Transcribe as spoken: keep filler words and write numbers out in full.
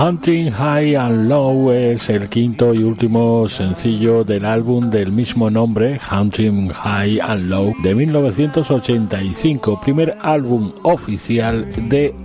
Hunting High and Low es el quinto y último sencillo del álbum del mismo nombre, Hunting High and Low, de mil novecientos ochenta y cinco, primer álbum oficial de